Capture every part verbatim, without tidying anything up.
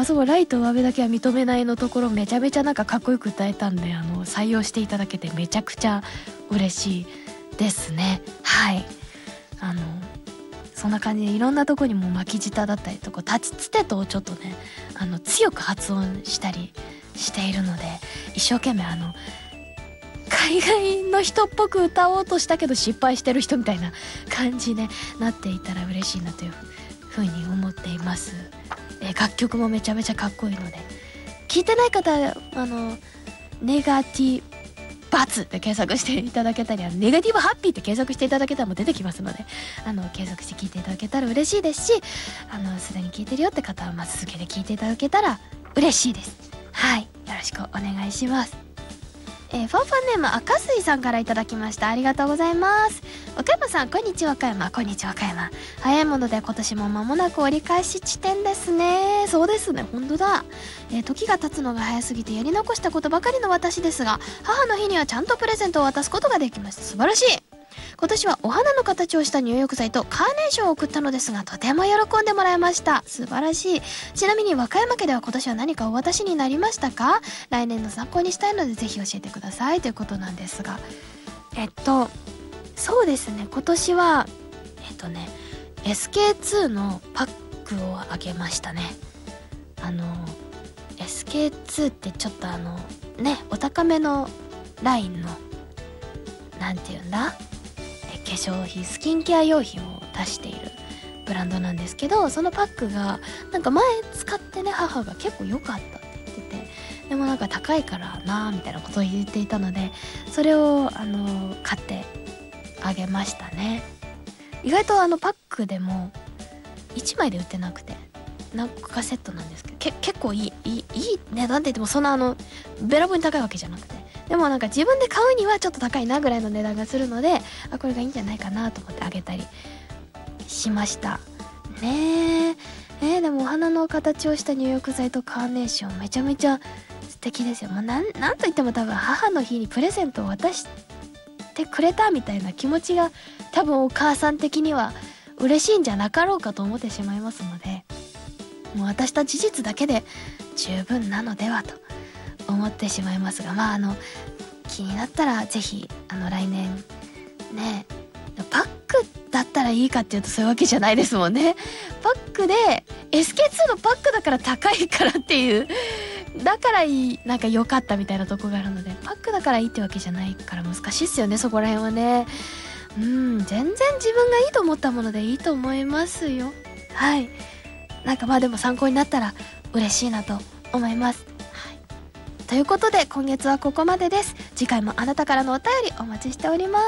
あそこライト上辺だけは認めないのところめちゃめちゃなんかかっこよく歌えたんで、あの採用していただけてめちゃくちゃ嬉しいですね。はい、あのそんな感じでいろんなとこにも巻き舌だったりとか立ちつてとをちょっとねあの強く発音したりしているので、一生懸命あの海外の人っぽく歌おうとしたけど失敗してる人みたいな感じになっていたら嬉しいなというふうに思っています。えー、楽曲もめちゃめちゃかっこいいので、聞いてない方はあのネガティバツで検索していただけたり、あのネガティブハッピーって検索していただけたらもう出てきますので、あの検索して聞いていただけたら嬉しいですし、あのすでに聞いてるよって方はまあ続けて聞いていただけたら嬉しいです。はい、よろしくお願いします。えー、ファンファンネーム赤水さんからいただきました。ありがとうございます。岡山さん、こんにちは。岡山、こんにちは岡山。早いもので今年も間もなく折り返し地点ですね。そうですね、本当だ。えー、時が経つのが早すぎてやり残したことばかりの私ですが、母の日にはちゃんとプレゼントを渡すことができました。素晴らしい。今年はお花の形をした入浴剤とカーネーションを送ったのですが、とても喜んでもらいました。素晴らしい。ちなみに和歌山家では今年は何かお渡しになりましたか？来年の参考にしたいのでぜひ教えてくださいということなんですが、えっとそうですね、今年はえっとね エスケーツー のパックをあげましたね。あの エスケーツー ってちょっとあのねお高めのラインのなんていうんだ化粧品スキンケア用品を出しているブランドなんですけど、そのパックがなんか前使ってね母が結構良かったって言ってて、でもなんか高いからなーみたいなことを言っていたので、それをあの買ってあげましたね。意外とあのパックでもいちまいで売ってなくて何個かセットなんですけど、け結構いいいいいい値段って言ってもそんなあのべらぼうに高いわけじゃなくて、でもなんか自分で買うにはちょっと高いなぐらいの値段がするので、あこれがいいんじゃないかなと思ってあげたりしましたね。ええー、でもお花の形をした入浴剤とカーネーションめちゃめちゃ素敵ですよ。もうなんなんといっても多分母の日にプレゼントを渡してくれたみたいな気持ちが多分お母さん的には嬉しいんじゃなかろうかと思ってしまいますので、もう渡した事実だけで十分なのではと思ってしまいますが、まああの気になったらぜひあの来年ね、パックだったらいいかっていうとそういうわけじゃないですもんね。パックで エスケーツー のパックだから高いからっていうだからいいなんか良かったみたいなとこがあるので、パックだからいいってわけじゃないから難しいっすよね、そこら辺はね。うん全然自分がいいと思ったものでいいと思いますよ。はい、なんかまあでも参考になったら嬉しいなと思います。ということで今月はここまでです。次回もあなたからのお便りお待ちしております。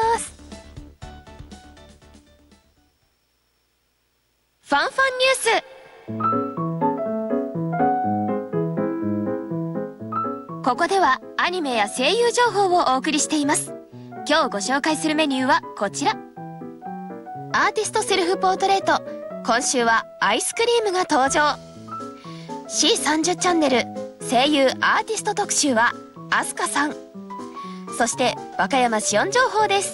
ファンファンニュース。ここではアニメや声優情報をお送りしています。今日ご紹介するメニューはこちら。アーティストセルフポートレート。今週はアイスクリームが登場。 シーさんじゅう チャンネル声優アーティスト特集はアスカさん。そして和歌山シオン情報です。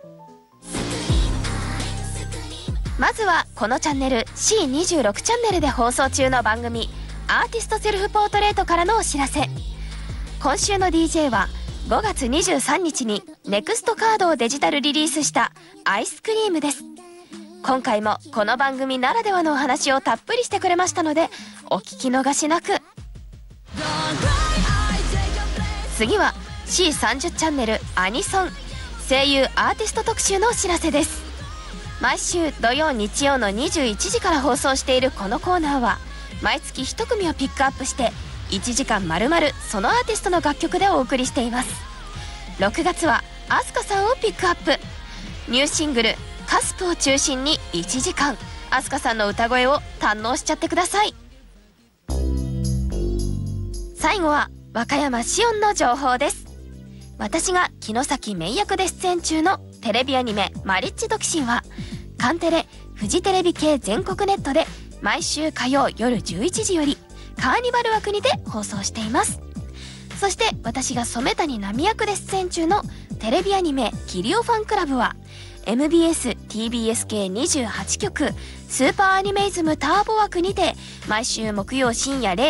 まずはこのチャンネル シーにじゅうろく チャンネルで放送中の番組アーティストセルフポートレートからのお知らせ。今週の ディージェー はごがつにじゅうさんにちにネクストカードをデジタルリリースしたアイスクリームです。今回もこの番組ならではのお話をたっぷりしてくれましたのでお聞き逃しなく。次は シーさんじゅう チャンネルアニソン声優アーティスト特集のお知らせです。毎週土曜日曜のにじゅういちじから放送しているこのコーナーは毎月いち組をピックアップしていちじかんまるまるそのアーティストの楽曲でお送りしています。ろくがつはアスカさんをピックアップ。ニューシングルカスプを中心にいちじかんアスカさんの歌声を堪能しちゃってください。最後は和歌山シオンの情報です。私が城崎芽衣役で出演中のテレビアニメマリッジドキシンはカンテレフジテレビ系全国ネットで毎週火曜夜じゅういちじよりカーニバル枠にて放送しています。そして私が染谷奈美役で出演中のテレビアニメキリオファンクラブは エムビーエス、ティービーエス 系にじゅうはちきょくスーパーアニメイズムターボ枠にて毎週木曜深夜れい